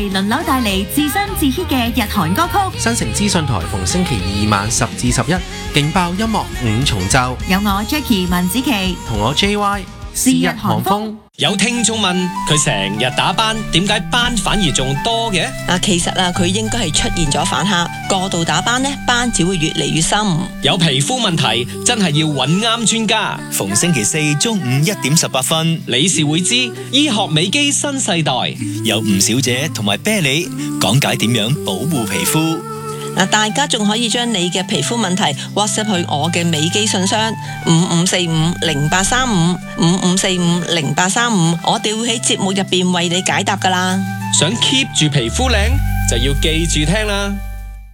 期輪流帶嚟自新自 hit 嘅日韓歌曲。 新城資訊台逢星期二晚10至11，勁爆音樂5重奏。 有我 Jackie 文子琪同我 JY 是日韓風。 有聽眾問佢成日打斑，點解斑反而仲多嘅？ 其實佢應該係出現咗反黑，過度打斑呢，斑只會越嚟越深。 有皮膚問題真係要揾啱專家。 逢星期四中午1點18分， 理事會知醫學美肌新世代， 有吳小姐同埋啤梨講解點樣保護皮膚。 大家仲可以將你嘅皮膚問題 WhatsApp 去我嘅美肌信箱55450835 55450835，我哋會喺節目入邊為你解答噶啦。 想 keep 住皮膚靚，就要記住聽啦。